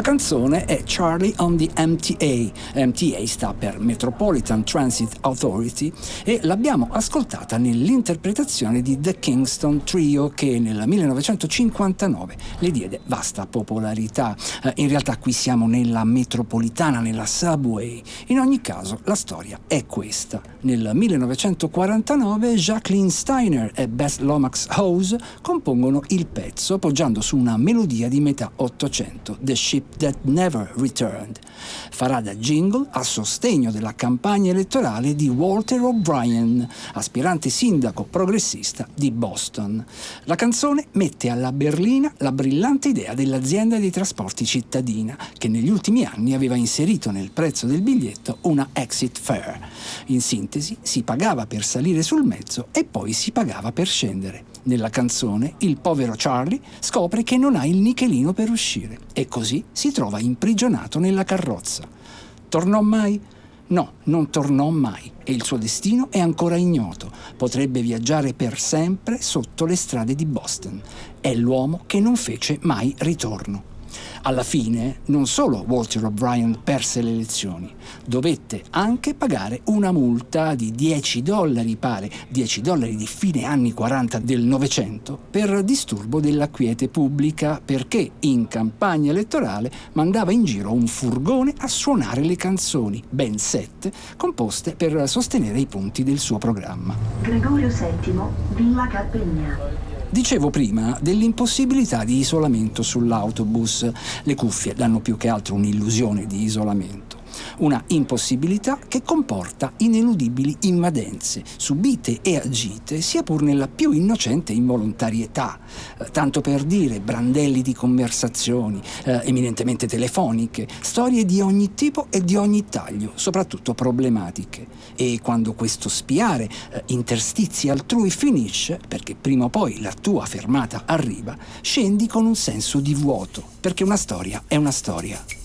La canzone è Charlie on the MTA. MTA sta per Metropolitan Transit Authority e l'abbiamo ascoltata nell'interpretazione di The Kingston Trio, che nel 1959 le diede vasta popolarità. In realtà qui siamo nella metropolitana, nella subway. In ogni caso la storia è questa. Nel 1949 Jacqueline Steiner e Beth Lomax Howes compongono il pezzo poggiando su una melodia di metà Ottocento, The Ship That Never Returned. Farà da jingle a sostegno della campagna elettorale di Walter O'Brien, aspirante sindaco progressista di Boston. La canzone mette alla berlina la brillante idea dell'azienda dei trasporti cittadina, che negli ultimi anni aveva inserito nel prezzo del biglietto una exit fare. In sintesi, si pagava per salire sul mezzo e poi si pagava per scendere. Nella canzone, il povero Charlie scopre che non ha il nichelino per uscire e così si trova imprigionato nella carrozza. Tornò mai? No, non tornò mai e il suo destino è ancora ignoto. Potrebbe viaggiare per sempre sotto le strade di Boston. È l'uomo che non fece mai ritorno. Alla fine, non solo Walter O'Brien perse le elezioni, dovette anche pagare una multa di $10, pare, $10 di fine anni 40 del Novecento, per disturbo della quiete pubblica, perché in campagna elettorale mandava in giro un furgone a suonare le canzoni, ben 7, composte per sostenere i punti del suo programma. Gregorio VII, Villa Carpegna. Dicevo prima dell'impossibilità di isolamento sull'autobus. Le cuffie danno più che altro un'illusione di isolamento. Una impossibilità che comporta ineludibili invadenze, subite e agite, sia pur nella più innocente involontarietà. Tanto per dire, brandelli di conversazioni, eminentemente telefoniche, storie di ogni tipo e di ogni taglio, soprattutto problematiche. E quando questo spiare interstizi altrui finisce, perché prima o poi la tua fermata arriva, scendi con un senso di vuoto, perché una storia è una storia.